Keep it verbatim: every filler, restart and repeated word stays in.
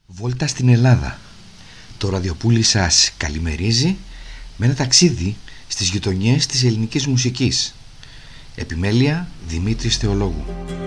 Βόλτα στην Ελλάδα. Το ραδιοπούλι σας καλημερίζει με ένα ταξίδι στις γειτονιές της ελληνικής μουσικής. Επιμέλεια Δημήτρης Θεολόγου.